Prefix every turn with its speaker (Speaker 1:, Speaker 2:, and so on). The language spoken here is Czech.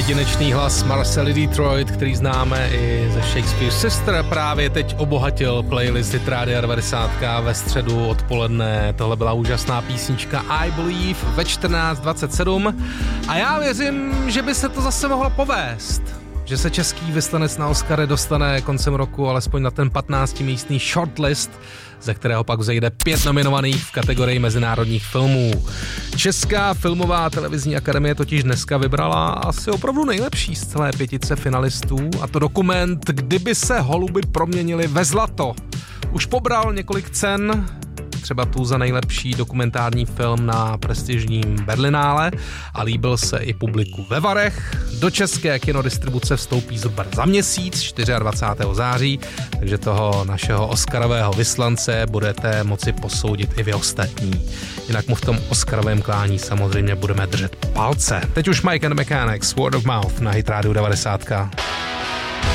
Speaker 1: Jedinečný hlas Marcely Detroit, který známe i ze Shakespeare's Sister, právě teď obohatil playlist Hit Rádia 90 ve středu odpoledne. Tohle byla úžasná písnička I Believe ve 14:27 a já věřím, že by se to zase mohlo povést. Že se český vyslanec na Oscary dostane koncem roku alespoň na ten 15místný shortlist, ze kterého pak vzejde 5 nominovaných v kategorii mezinárodních filmů. Česká filmová televizní akademie totiž dneska vybrala asi opravdu nejlepší z celé 5 finalistů, a to dokument Kdyby se holuby proměnily ve zlato. Už pobral několik cen, třeba tu za nejlepší dokumentární film na prestižním Berlinále a líbil se i publiku ve Varech. Do české kinodistribuce vstoupí zhruba za měsíc, 24. září, takže toho našeho oscarového vyslance budete moci posoudit i vy ostatní. Jinak mu v tom oscarovém klání samozřejmě budeme držet palce. Teď už Mike and the Mechanics, Word of Mouth na Hit Radio 90.